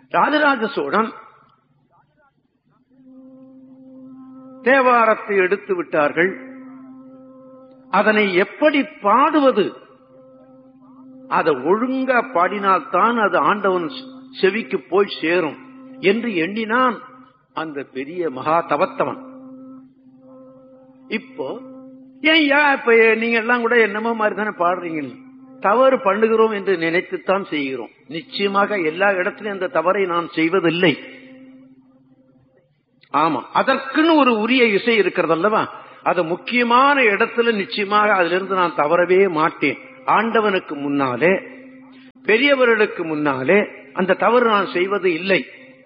ராஜராஜ சோழன் தேவாரத்தை எடுத்து விட்டார்கள். அதனை எப்படி பாடுவது, அதை ஒழுங்கா பாடினால்தான் அது ஆண்டவன் செவிக்கு போய் சேரும் என்று எண்ணினான் அந்த பெரிய மகா தவத்தவன். இப்போ இப்ப நீங்க எல்லாம் கூட என்னமோ மாதிரி தானே பாடுறீங்க, தவறு பண்ணுகிறோம் என்று நினைத்துத்தான் செய்கிறோம். நிச்சயமாக எல்லா இடத்திலும் அந்த தவறை நாம் செய்வதில்லை. ஆமா, அதற்குன்னு ஒரு உரிய இசை இருக்கிறது அல்லவா, அது முக்கியமான இடத்துல நிச்சயமாக அதிலிருந்து நான் தவறவே மாட்டேன். ஆண்டவனுக்கு முன்னாலே, பெரியவர்களுக்கு முன்னாலே அந்த தவறு நான் செய்வது இல்லை.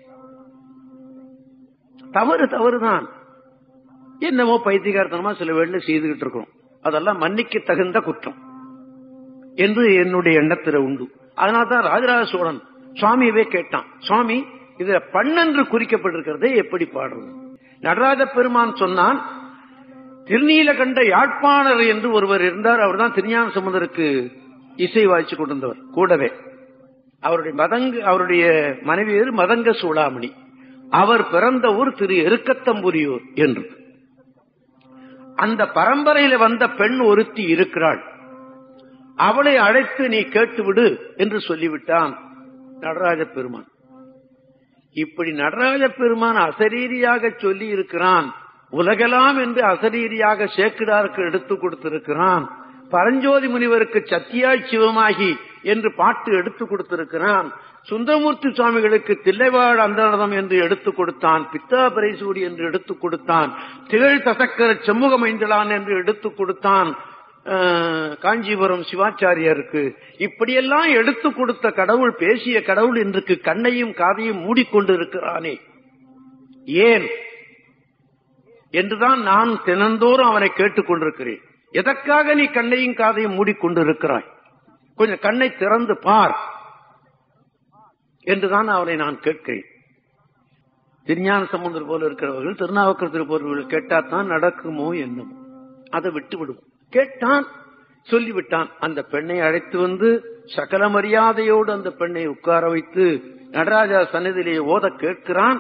தவறுதான், என்னமோ பைத்தியகாரத்தனமா சில வேளை செய்துகிட்டு இருக்கிறோம். அதெல்லாம் மன்னிக்க தகுந்த குற்றம் என்று என்னுடைய எண்ணத்தில் உண்டு. அதனால்தான் ராஜராஜ சோழன் சுவாமியவே கேட்டான், சுவாமி இதுல பண்ணென்று குறிக்கப்பட்டிருக்கிறதே எப்படி பாடுறது? நடராஜ பெருமான் சொன்னான், திருநீலகண்ட யாழ்ப்பாணர் என்று ஒருவர் இருந்தார். அவர் தான் திருஞான சம்பந்தருக்கு இசை வாய்ச்சி கொண்டிருந்தவர். கூடவே அவருடைய மனைவி மதங்க சூடாமணி. அவர் பிறந்த ஊர் திரு எருக்கத்தம்புரியூர் என்று. அந்த பரம்பரையில வந்த பெண் ஒருத்தி இருக்கிறாள், அவளை அழைத்து நீ கேட்டுவிடு என்று சொல்லிவிட்டான் நடராஜ பெருமான். இப்படி நடராஜ பெருமான் அசரீரியாக சொல்லி இருக்கிறான். உலகெல்லாம் என்று அசரீரியாக சேக்கிடாருக்கு எடுத்துக் கொடுத்திருக்கிறான். பரஞ்சோதி முனிவருக்கு சத்தியாய் சிவமாகி என்று பாட்டு எடுத்துக் கொடுத்திருக்கிறான். சுந்தரமூர்த்தி சுவாமிகளுக்கு தில்லைவாழ் அந்தரதம் என்று எடுத்துக் கொடுத்தான். பித்தா பரைசூடி என்று எடுத்துக் கொடுத்தான். திகழ் தசக்கர செம்முக மைந்தலான் என்று எடுத்துக் கொடுத்தான் காஞ்சிபுரம் சிவாச்சாரியருக்கு. இப்படியெல்லாம் எடுத்துக் கொடுத்த கடவுள், பேசிய கடவுள் இன்றைக்கு கண்ணையும் காதையும் மூடிக்கொண்டிருக்கிறானே ஏன் என்றுதான் நான் தினந்தோறும் அவனை கேட்டுக் கொண்டிருக்கிறேன். எதற்காக நீ கண்ணையும் காதையும் மூடிக்கொண்டிருக்கிறாய்? கொஞ்சம் கண்ணை திறந்து பார் என்றுதான் அவரை நான் கேட்கிறேன். திருஞான சம்பந்தர் போல இருக்கிறவர்கள், திருநாவுக்கரசர் போன்றவர்கள் கேட்டாத்தான் நடக்குமோ என்னமோ, அதை விட்டு விடுவோம். கேட்டான், சொல்லிவிட்டான். அந்த பெண்ணை அழைத்து வந்து சகல மரியாதையோடு அந்த பெண்ணை உட்கார வைத்து நடராஜா சன்னதியிலே ஓத கேட்கிறான்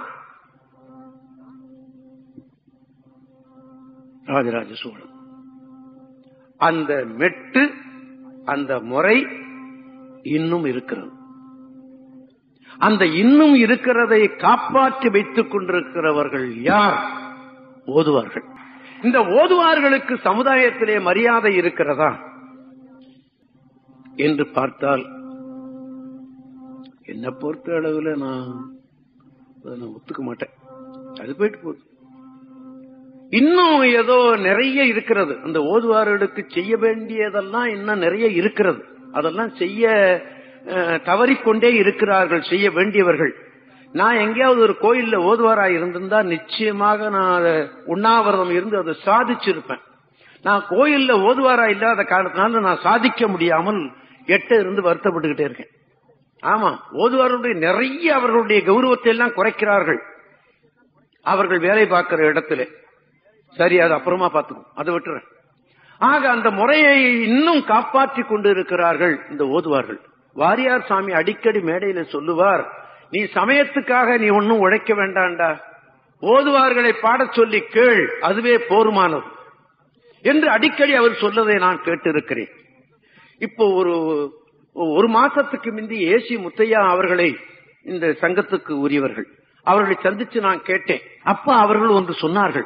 ராஜராஜ சோழன். அந்த மெட்டு, அந்த முறை இன்னும் இருக்கிறது. அந்த இன்னும் இருக்கிறதை காப்பாற்றி வைத்துக் கொண்டிருக்கிறவர்கள் யார்? ஓதுவார்கள். இந்த ஓதுவார்களுக்கு சமுதாயத்திலே மரியாதை இருக்கிறதா என்று பார்த்தால், என்ன பொறுத்த அளவில் நான் ஒத்துக்க மாட்டேன். அது போயிட்டு போகுது. இன்னும் ஏதோ நிறைய இருக்கிறது. அந்த ஓதுவார்களுக்கு செய்ய வேண்டியதெல்லாம் இன்னும் நிறைய இருக்கிறது. அதெல்லாம் செய்ய தவறிக்கொண்டே இருக்கிறார்கள் செய்ய வேண்டியவர்கள். நான் எங்கேயாவது ஒரு கோயில்ல ஓதுவாராய் இருந்திருந்தா நிச்சயமாக நான் உண்ணாவிரதம் இருந்து அதை சாதிச்சிருப்பேன். நான் கோயில்ல ஓதுவாராய் இல்லாத காரணத்தினால நான் சாதிக்க முடியாமல் இருந்து வருத்தப்பட்டுக்கிட்டே இருக்கேன். ஆமா, ஓதுவாருடைய நிறைய அவர்களுடைய கௌரவத்தை எல்லாம் குறைக்கிறார்கள் அவர்கள் வேலை பார்க்கிற இடத்துல. சரி, அது அப்புறமா பார்த்துக்கும், அதை விட்டுறேன். ஆக அந்த முறையை இன்னும் காப்பாற்றி கொண்டு இருக்கிறார்கள் இந்த ஓதுவார்கள். வாரியார் சாமி அடிக்கடி மேடையில சொல்லுவார், நீ சமயத்துக்காக நீ ஒன்னும் உழைக்க வேண்டாண்டா, ஓதுவார்களை பாடச் சொல்லி கேள், அதுவே போருமானது என்று அடிக்கடி அவர் சொல்லதை நான் கேட்டிருக்கிறேன். இப்போ ஒரு மாசத்துக்கு முந்தி ஏசி முத்தையா அவர்களை, இந்த சங்கத்துக்கு உரியவர்கள், அவர்களை சந்திச்சு நான் கேட்டேன். அப்ப அவர்கள் ஒன்று சொன்னார்கள்,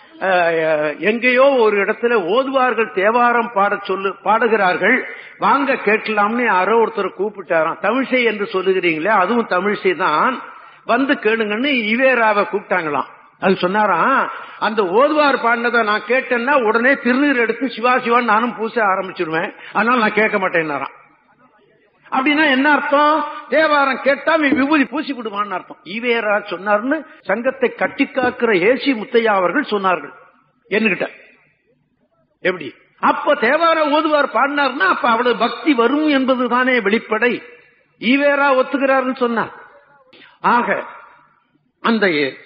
எங்கேயோ ஒரு இடத்துல ஓதுவார்கள் தேவாரம் பாடுகிறார்கள், வாங்க கேட்கலாம்னு யாரோ ஒருத்தர் கூப்பிட்டாராம். தமிழிசை என்று சொல்லுகிறீங்களே, அதுவும் தமிழிசை தான், வந்து கேளுங்கன்னு ஈவேராவை கூப்பிட்டாங்களாம். அது சொன்னாராம், அந்த ஓதுவார் பாடினதை நான் கேட்டேன்னா உடனே திருநீர் எடுத்து சிவா சிவான்னு நானும் பூச ஆரம்பிச்சிருவேன், அதனால நான் கேட்க மாட்டேன்னாராம். அப்படின்னா என்ன அர்த்தம்? தேவாரம் கேட்டா விபூதி பூசி விடுவான்னு அர்த்தம். ஈவேரா சொன்னார்னு சங்கத்தை கட்டி காக்கிற ஏசி முத்தையா அவர்கள் சொன்னார்கள் என்கிட்ட. எப்படி? அப்ப தேவார ஓதுவார் பாடினார்னா அப்ப அவ்வளவு பக்தி வரும் என்பதுதானே வெளிப்படை. ஈவேரா ஒத்துக்கிறார்னு சொன்னார். ஆக அந்த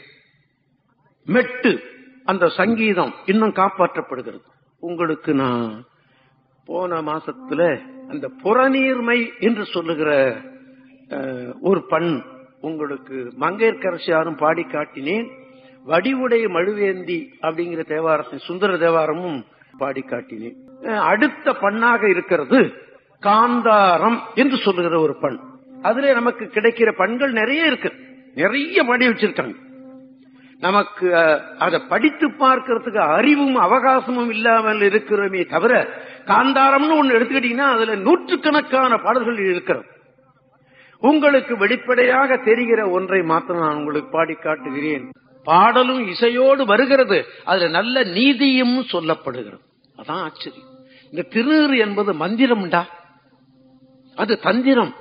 மெட்டு, அந்த சங்கீதம் இன்னும் காப்பாற்றப்படுகிறது. உங்களுக்கு நான் போன மாசத்துல அந்த புறநீர்மை என்று சொல்லுகிற ஒரு உங்களுக்கு மங்கையர்க்கரசியாரும் பாடி காட்டினேன். வடிவுடை மழுவேந்தி அப்படிங்கிற தேவாரத்தின் சுந்தர தேவாரமும் பாடி காட்டினேன். அடுத்த பண்ணாக இருக்கிறது காந்தாரம் என்று சொல்லுகிற ஒரு பண். அதுல நமக்கு கிடைக்கிற பண்கள் நிறைய இருக்கு, நிறைய பாடி வச்சிருக்காங்க. நமக்கு அதை படித்து பார்க்கறதுக்கு அறிவும் அவகாசமும் இல்லாமல் இருக்கிறோமே தவிர, காந்தாரம்னு ஒண்ணு எடுத்துக்கிட்டீங்கன்னா அதுல நூற்றுக்கணக்கான பாடல்கள் இருக்கிறது. உங்களுக்கு வெளிப்படையாக தெரிகிற ஒன்றை மாத்திரம் நான் உங்களுக்கு பாடி காட்டுகிறேன். பாடலும் இசையோடு வருகிறது, அதுல நல்ல நீதியும் சொல்லப்படுகிறது. அதான் ஆச்சரியம். இந்த திருநீறு என்பது மந்திரம்டா, அது தந்திரம்.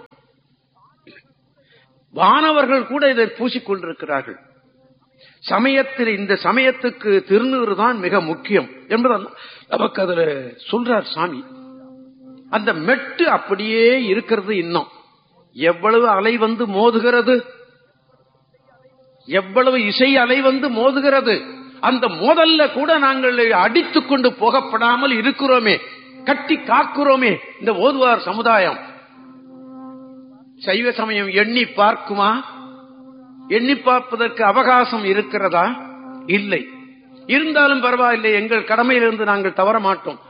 வானவர்கள் கூட இதை பூசிக்கொண்டிருக்கிறார்கள். சமயத்தில் இந்த சமயத்துக்கு திருநீறு தான் மிக முக்கியம் என்பது நமக்கு அதுல சொல்றார் சாமி. அந்த மெட்டு அப்படியே இருக்கிறது. இன்னும் எவ்வளவு அலை வந்து மோதுகிறது, எவ்வளவு இசை அலை வந்து மோதுகிறது. அந்த மோதல்ல கூட நாங்கள் அடித்துக் கொண்டு போகப்படாமல் இருக்கிறோமே, கட்டி காக்கிறோமே இந்த ஓதுவார் சமுதாயம். சைவ சமயம் எண்ணி பார்க்குமா? எண்ணி பார்ப்பதற்கு அவகாசம் இருக்கிறதா? இல்லை. இருந்தாலும் பரவாயில்லை, எங்கள் கடமையிலிருந்து நாங்கள் தவற மாட்டோம்.